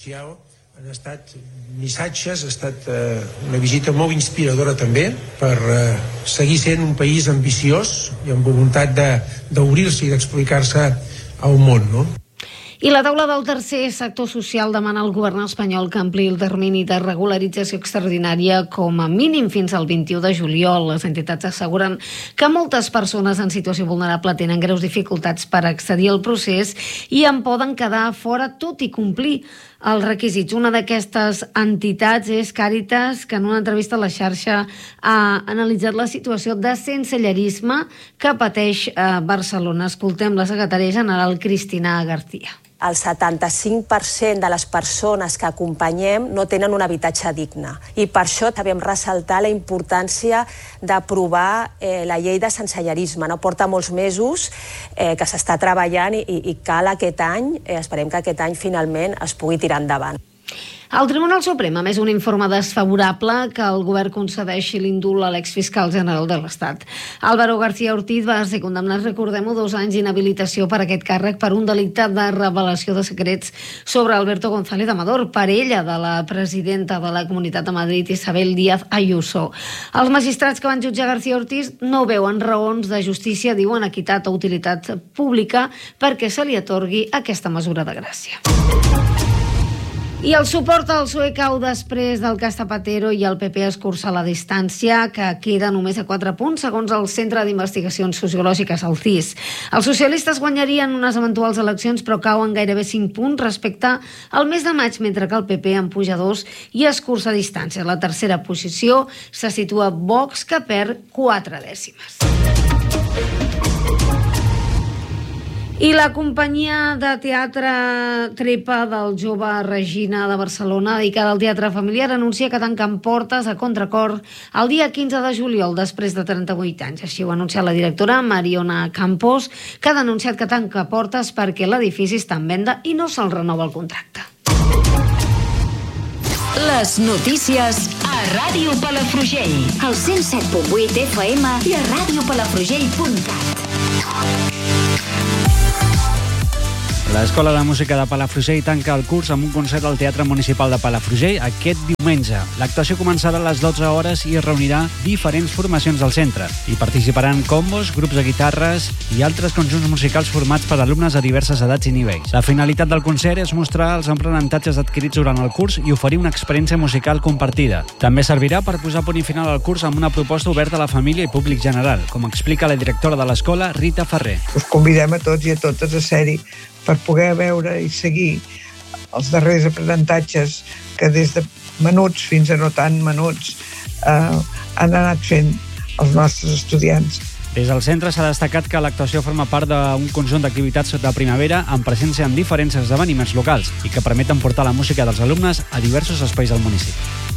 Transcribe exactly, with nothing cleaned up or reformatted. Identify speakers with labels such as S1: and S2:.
S1: social han estat missatges, ha estat eh, una visita molt inspiradora també per eh, seguir sent un país ambiciós i amb voluntat de, d'obrir-se i d'explicar-se al món, no?
S2: I la taula del tercer sector social demana al govern espanyol que ampliï el termini de regularització extraordinària com a mínim fins al vint-i-u de juliol. Les entitats asseguren que moltes persones en situació vulnerable tenen greus dificultats per accedir al procés i en poden quedar fora tot i complir els requisits. Una d'aquestes entitats és Càritas, que en una entrevista a la xarxa ha analitzat la situació de sensellerisme que pateix a Barcelona. Escoltem la secretària general Cristina García.
S3: El setanta-cinc per cent de les persones que acompanyem no tenen un habitatge digne i per això també hem ressaltat la importància d'aprovar eh, la llei de sensellerisme. No porta molts mesos eh, que s'està treballant i, i cal aquest any, eh, esperem que aquest any finalment es pugui tirar endavant.
S2: El Tribunal Suprem ha emès un informe desfavorable que el govern concedeixi l'indult a l'exfiscal general de l'Estat. Álvaro García Ortiz va ser condemnat, recordem-ho, dos anys d'inhabilitació per aquest càrrec per un delicte de revelació de secrets sobre Alberto González Amador, parella de la presidenta de la Comunitat de Madrid, Isabel Díaz Ayuso. Els magistrats que van jutjar García Ortiz no veuen raons de justícia, diuen equitat o utilitat pública, perquè se li atorgui aquesta mesura de gràcia. I el suport al P S O E cau després del cas Zapatero i el P P escurça la distància, que queda només a quatre punts, segons el Centre d'Investigacions Sociològiques, el C I S. Els socialistes guanyarien unes eventuals eleccions, però cauen gairebé cinc punts respecte al mes de maig, mentre que el P P en puja dos i escurça distància. A la tercera posició se situa Vox, que perd quatre dècimes. I la companyia de teatre Trepa del jove Regina de Barcelona, dedicada al teatre familiar, anuncia que tanquen portes a contracor el dia quinze de juliol, després de trenta-vuit anys. Així ho ha anunciat la directora Mariona Campos, que ha denunciat que tanca portes perquè l'edifici està en venda i no se'l renova el contracte.
S4: Les notícies a Ràdio Palafrugell, al cent set punt vuit F M i a ràdio palafrugell punt cat.
S5: L'Escola de Música de Palafrugell tanca el curs amb un concert al Teatre Municipal de Palafrugell aquest diumenge. L'actuació començarà a les dotze hores i reunirà diferents formacions del centre. Hi participaran combos, grups de guitarres i altres conjunts musicals formats per alumnes de diverses edats i nivells. La finalitat del concert és mostrar els aprenentatges adquirits durant el curs i oferir una experiència musical compartida. També servirà per posar punt i final al curs amb una proposta oberta a la família i públic general, com explica la directora de l'escola, Rita Ferrer.
S6: Us convidem a tots i a totes a ser-hi per poder veure i seguir els darrers aprenentatges que des de menuts fins a no tan menuts eh, han anat fent els nostres estudiants.
S5: Des del centre s'ha destacat que l'actuació forma part d'un conjunt d'activitats de primavera amb presència en diferents esdeveniments locals i que permeten portar la música dels alumnes a diversos espais del municipi.